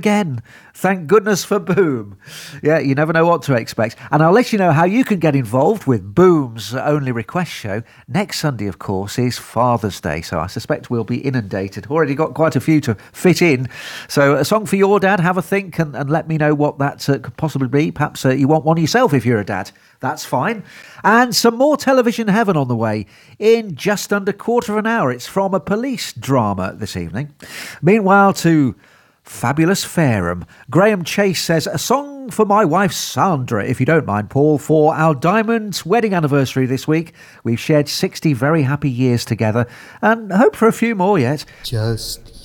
again. Thank goodness for Boom. Yeah, you never know what to expect. And I'll let you know how you can get involved with Boom's Only Request show. Next Sunday, of course, is Father's Day, so I suspect we'll be inundated. Already got quite a few to fit in. So a song for your dad, have a think and let me know what that could possibly be. Perhaps you want one yourself if you're a dad. That's fine. And some more television heaven on the way in just under quarter of an hour. It's from a police drama this evening. Meanwhile, to Fabulous Fareham, Graham Chase says, a song for my wife Sandra, if you don't mind, Paul, for our diamond wedding anniversary this week. We've shared 60 very happy years together and hope for a few more yet. Just